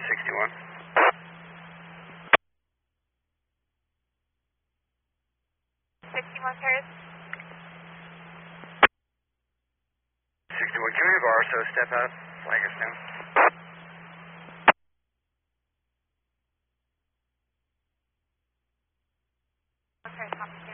61. 61 carries. 61, can we have RSO step out, flag us down? Okay,